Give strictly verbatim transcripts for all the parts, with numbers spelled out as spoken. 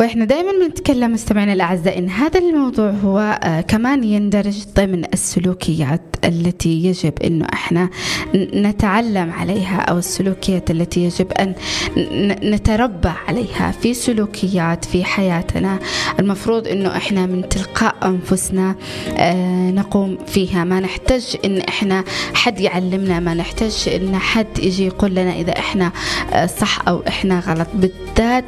وإحنا دائما بنتكلم مستمعينا الأعزاء إن هذا الموضوع هو كمان يندرج ضمن السلوكيات التي يجب إنه إحنا نتعلم عليها، أو السلوكيات التي يجب أن نتربى عليها في سلوكيات في حياتنا. المفروض إنه إحنا من تلقاء أنفسنا نقوم فيها، ما نحتاج إن إحنا حد يعلمنا، ما نحتاج إن حد يجي يقول لنا إذا إحنا صح أو إحنا غلط، بالذات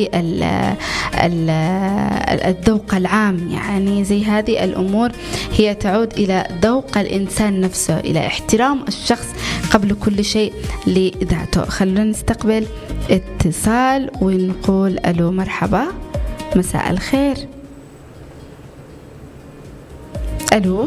بالذوق العام. يعني زي هذه الأمور هي تعود إلى ذوق الإنسان نفسه، إلى احترام الشخص قبل كل شيء لذاته. خلونا نستقبل اتصال ونقول ألو مرحبا، مساء الخير. ألو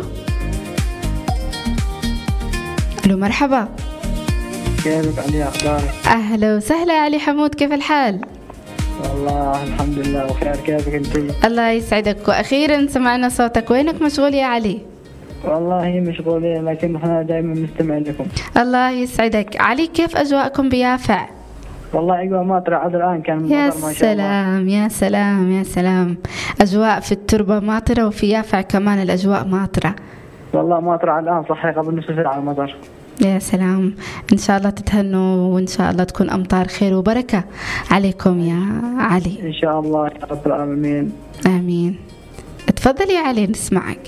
ألو مرحبا، كيفك علي؟ أخبارك؟ أهلا وسهلا علي حمود، كيف الحال؟ والله الحمد لله بخير، كيفك أنت؟ الله يسعدك، وأخيرا سمعنا صوتك. وينك مشغول يا علي؟ والله مشغولين لكن احنا دائما مستمعين لكم. الله يسعدك. علي كيف أجواءكم بيافع؟ والله أجواء ماطرة عاد الآن كان يا سلام يا سلام يا سلام، أجواء في التربة ماطرة وفي يافع كمان الأجواء ماطرة. والله ماطرة الآن صحيح، قبل نصف ساعة مطر. يا سلام، إن شاء الله تتهنوا وإن شاء الله تكون أمطار خير وبركة عليكم يا علي. إن شاء الله يا رب العالمين. آمين. تفضل يا علي نسمعك.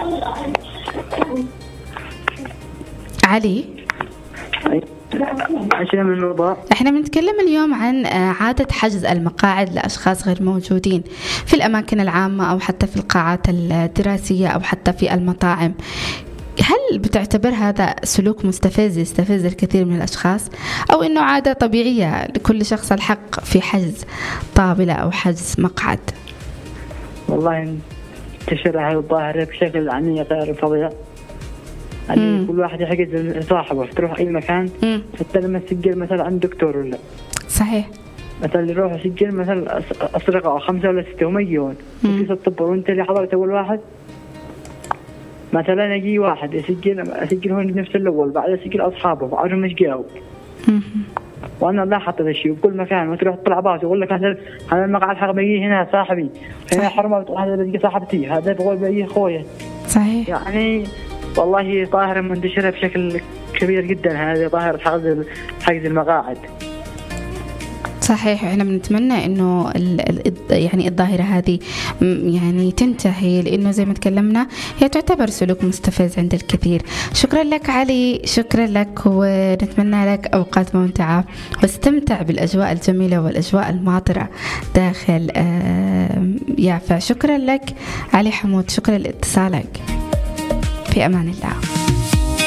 علي، عشان من الموضوع احنا بنتكلم اليوم عن عادة حجز المقاعد لأشخاص غير موجودين في الأماكن العامة أو حتى في القاعات الدراسية أو حتى في المطاعم. هل بتعتبر هذا سلوك مستفز يستفز الكثير من الأشخاص، أو إنه عادة طبيعية لكل شخص الحق في حجز طاولة أو حجز مقعد؟ والله انتشر هذه الظاهرة بشكل يعني غير طبيعي. يعني كل واحد يحجز صاحبه، تروح أي مكان مم. حتى لما تسجل مثلا عند دكتور ولا صحيح، مثلا يروح يسجل مثلا أسرقة خمسة ولا ستة ومليون في الطب، وأنت اللي حضرت أول واحد. مثلا يجي واحد يسجل يسجل هو نفس الأول، بعد يسجل أصحابه بعدهم مش جاوا. وأنا لاحظت هذا الشيء بكل مكان، ما تروح تطلع باص يقول لك هذا هذا المقعد حق بيجي هنا صاحبي، هنا حرمة هذا بيجي صاحبتي، هذا بقول بيجي خويا. صحيح. يعني والله ظاهرة منتشرة بشكل كبير جدا، هذه ظاهرة حجز حجز المقاعد. صحيح، احنا بنتمنى انه يعني الظاهرة هذه يعني تنتهي، لانه زي ما تكلمنا هي تعتبر سلوك مستفز عند الكثير. شكرا لك علي، شكرا لك، ونتمنى لك اوقات ممتعة، واستمتع بالاجواء الجميلة والاجواء الماطرة داخل يافع. شكرا لك علي حمود، شكرا لاتصالك، في امان الله.